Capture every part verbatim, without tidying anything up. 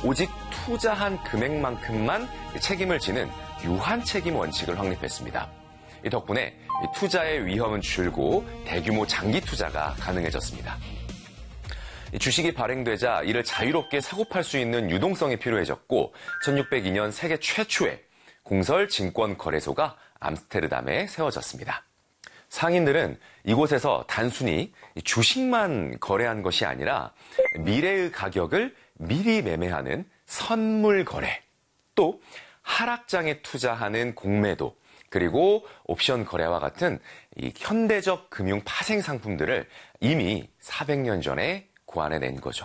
오직 투자한 금액만큼만 책임을 지는 유한 책임 원칙을 확립했습니다. 이 덕분에 투자의 위험은 줄고 대규모 장기 투자가 가능해졌습니다. 주식이 발행되자 이를 자유롭게 사고팔 수 있는 유동성이 필요해졌고 천육백이 년 세계 최초의 공설 증권 거래소가 암스테르담에 세워졌습니다. 상인들은 이곳에서 단순히 주식만 거래한 것이 아니라 미래의 가격을 미리 매매하는 선물 거래, 또 하락장에 투자하는 공매도, 그리고 옵션 거래와 같은 이 현대적 금융 파생 상품들을 이미 사백 년 전에 고안해낸 거죠.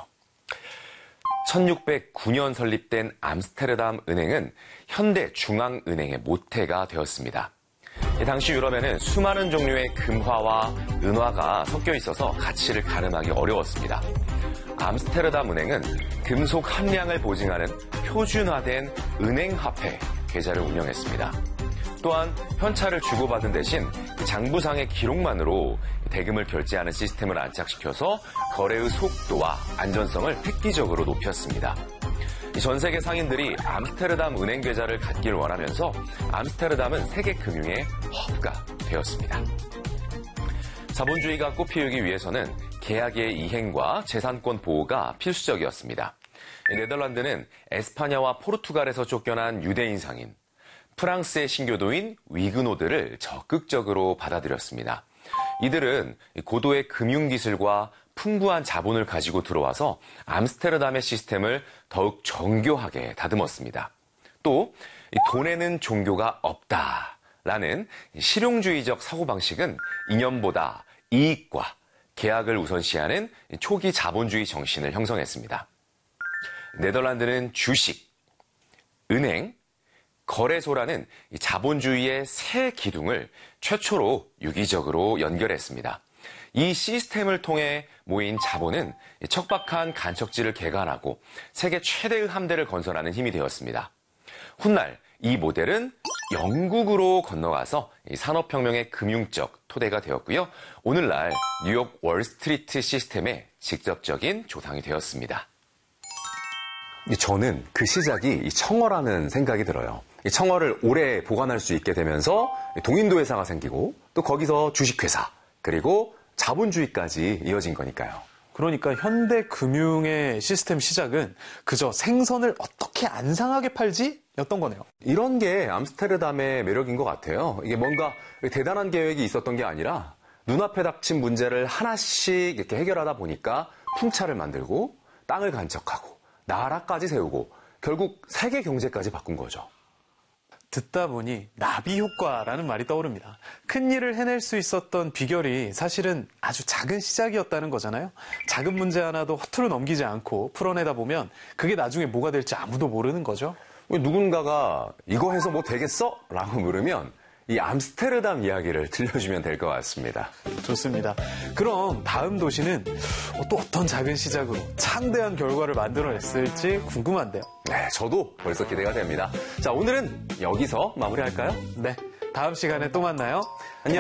천육백구 년 설립된 암스테르담 은행은 현대 중앙은행의 모태가 되었습니다. 당시 유럽에는 수많은 종류의 금화와 은화가 섞여 있어서 가치를 가름하기 어려웠습니다. 암스테르담 은행은 금속 함량을 보증하는 표준화된 은행화폐 계좌를 운영했습니다. 또한 현찰을 주고받은 대신 장부상의 기록만으로 대금을 결제하는 시스템을 안착시켜서 거래의 속도와 안전성을 획기적으로 높였습니다. 전 세계 상인들이 암스테르담 은행 계좌를 갖길 원하면서 암스테르담은 세계 금융의 허브가 되었습니다. 자본주의가 꽃피우기 위해서는 계약의 이행과 재산권 보호가 필수적이었습니다. 네덜란드는 에스파냐와 포르투갈에서 쫓겨난 유대인 상인, 프랑스의 신교도인 위그노드를 적극적으로 받아들였습니다. 이들은 고도의 금융기술과 풍부한 자본을 가지고 들어와서 암스테르담의 시스템을 더욱 정교하게 다듬었습니다. 또 돈에는 종교가 없다라는 실용주의적 사고방식은 이념보다 이익과 계약을 우선시하는 초기 자본주의 정신을 형성했습니다. 네덜란드는 주식, 은행, 거래소라는 자본주의의 세 기둥을 최초로 유기적으로 연결했습니다. 이 시스템을 통해 모인 자본은 척박한 간척지를 개간하고 세계 최대의 함대를 건설하는 힘이 되었습니다. 훗날 이 모델은 영국으로 건너가서 산업혁명의 금융적 토대가 되었고요. 오늘날 뉴욕 월스트리트 시스템의 직접적인 조상이 되었습니다. 저는 그 시작이 청어라는 생각이 들어요. 청어를 오래 보관할 수 있게 되면서 동인도 회사가 생기고 또 거기서 주식회사 그리고 자본주의까지 이어진 거니까요. 그러니까 현대 금융의 시스템 시작은 그저 생선을 어떻게 안 상하게 팔지? 였던 거네요. 이런 게 암스테르담의 매력인 것 같아요. 이게 뭔가 대단한 계획이 있었던 게 아니라 눈앞에 닥친 문제를 하나씩 이렇게 해결하다 보니까 풍차를 만들고 땅을 간척하고 나라까지 세우고 결국 세계 경제까지 바꾼 거죠. 듣다 보니 나비 효과라는 말이 떠오릅니다. 큰 일을 해낼 수 있었던 비결이 사실은 아주 작은 시작이었다는 거잖아요. 작은 문제 하나도 허투루 넘기지 않고 풀어내다 보면 그게 나중에 뭐가 될지 아무도 모르는 거죠. 누군가가 이거 해서 뭐 되겠어? 라고 물으면 이 암스테르담 이야기를 들려주면 될 것 같습니다. 좋습니다. 그럼 다음 도시는 또 어떤 작은 시작으로 창대한 결과를 만들어냈을지 궁금한데요. 네, 저도 벌써 기대가 됩니다. 자, 오늘은 여기서 마무리할까요? 네, 다음 시간에 또 만나요. 안녕.